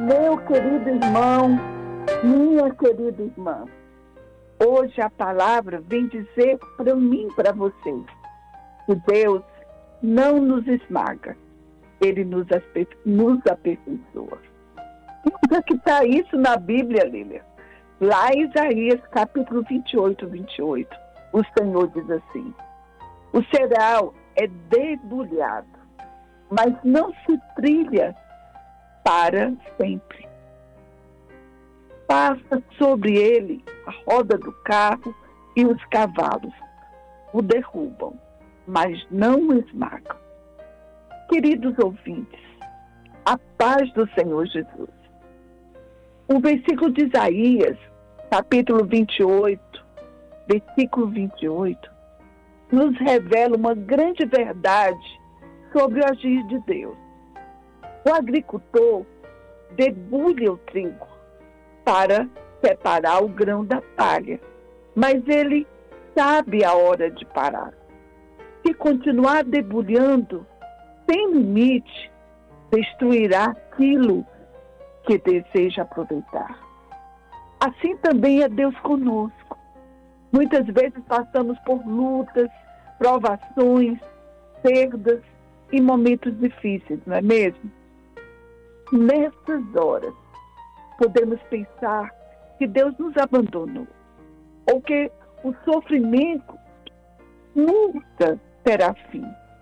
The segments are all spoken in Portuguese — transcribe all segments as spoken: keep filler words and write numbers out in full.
Meu querido irmão, minha querida irmã, hoje a palavra vem dizer para mim, para vocês, que Deus não nos esmaga, Ele nos, aper, nos aperfeiçoa. Onde é que está isso na Bíblia, Lília? Lá em Isaías, capítulo vinte e oito, vinte e oito, o Senhor diz assim: o cereal é debulhado, mas não se trilha para sempre. Passa sobre ele a roda do carro e os cavalos o derrubam, mas não o esmagam. Queridos ouvintes, a paz do Senhor Jesus. O versículo de Isaías, capítulo vinte e oito, versículo vinte e oito, nos revela uma grande verdade sobre o agir de Deus. O agricultor debulha o trigo para separar o grão da palha, mas ele sabe a hora de parar. Se continuar debulhando sem limite, destruirá aquilo que deseja aproveitar. Assim também é Deus conosco. Muitas vezes passamos por lutas, provações, perdas e momentos difíceis, não é mesmo? Nessas horas, podemos pensar que Deus nos abandonou, ou que o sofrimento nunca terá fim.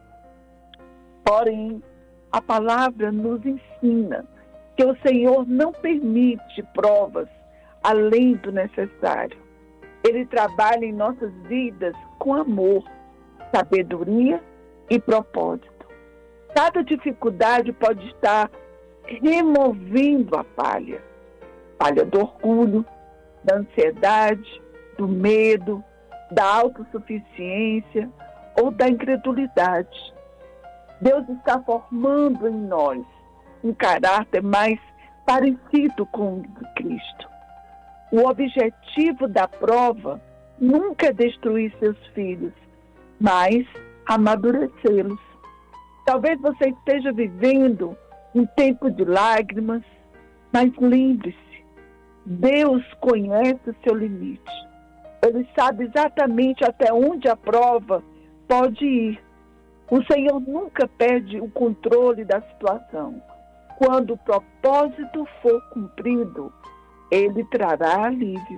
Porém, a palavra nos ensina que o Senhor não permite provas além do necessário. Ele trabalha em nossas vidas com amor, sabedoria e propósito. Cada dificuldade pode estar removendo a palha. Palha do orgulho, da ansiedade, do medo, da autossuficiência ou da incredulidade. Deus está formando em nós um caráter mais parecido com o de Cristo. O objetivo da prova nunca é destruir seus filhos, mas amadurecê-los. Talvez você esteja vivendo um tempo de lágrimas, mas lembre-se, Deus conhece o seu limite. Ele sabe exatamente até onde a prova pode ir. O Senhor nunca perde o controle da situação. Quando o propósito for cumprido, Ele trará alívio,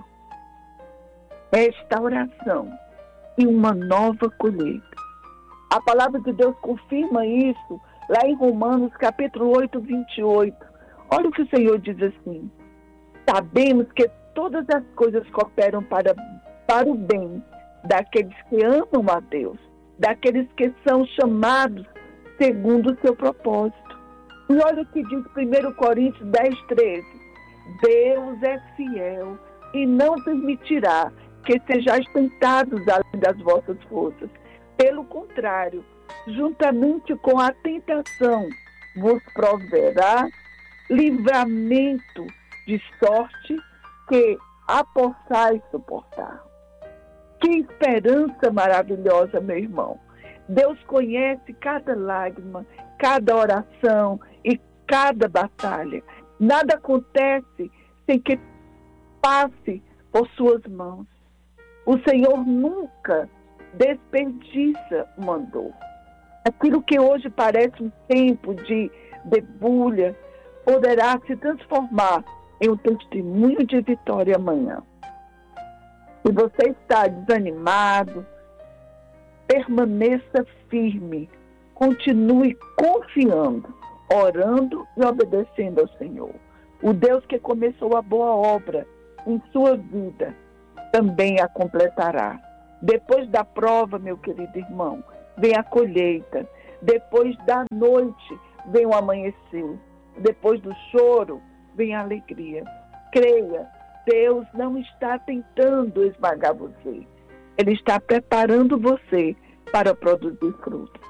restauração e uma nova colheita. A palavra de Deus confirma isso lá em Romanos, capítulo oito, vinte e oito. Olha o que o Senhor diz assim: sabemos que todas as coisas cooperam para, para o bem daqueles que amam a Deus, daqueles que são chamados segundo o seu propósito. E olha o que diz primeira Coríntios dez, treze. Deus é fiel e não permitirá que sejais tentados além das vossas forças. Pelo contrário, juntamente com a tentação, vos proverá livramento, de sorte que a possais suportar. Que esperança maravilhosa, meu irmão. Deus conhece cada lágrima, cada oração e cada batalha. Nada acontece sem que passe por suas mãos. O Senhor nunca desperdiça uma dor. Aquilo que hoje parece um tempo de debulha poderá se transformar em um testemunho de vitória amanhã. Se você está desanimado, permaneça firme, continue confiando, orando e obedecendo ao Senhor. O Deus que começou a boa obra em sua vida também a completará. Depois da prova, meu querido irmão, vem a colheita. Depois da noite, vem o amanhecer. Depois do choro, vem a alegria. Creia, Deus não está tentando esmagar você. Ele está preparando você para produzir frutos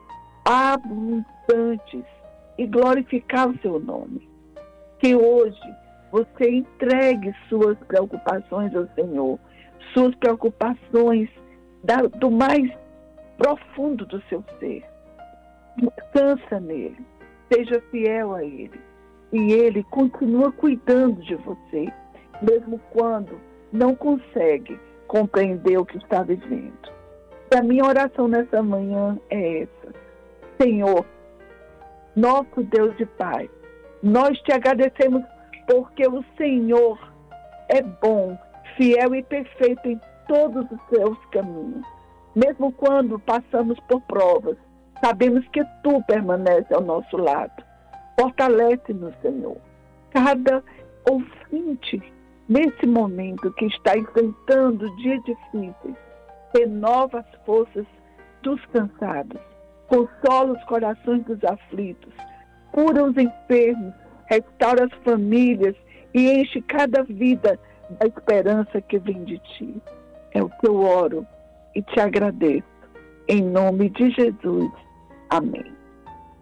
abundantes e glorificar o seu nome. Que hoje você entregue suas preocupações ao Senhor, suas preocupações da, do mais profundo do seu ser. Descansa nele, seja fiel a ele. e Ele continua cuidando de você, mesmo quando não consegue compreender o que está vivendo. E a minha oração nessa manhã é essa: Senhor, nosso Deus e Pai, nós te agradecemos porque o Senhor é bom, fiel e perfeito em todos os seus caminhos. Mesmo quando passamos por provas, sabemos que Tu permaneces ao nosso lado. Fortalece-nos, Senhor. Cada ouvinte, nesse momento que está enfrentando dias difíceis, renova as forças dos cansados, consola os corações dos aflitos, cura os enfermos, restaura as famílias e enche cada vida da esperança que vem de Ti. É o que eu oro e te agradeço. Em nome de Jesus. Amém.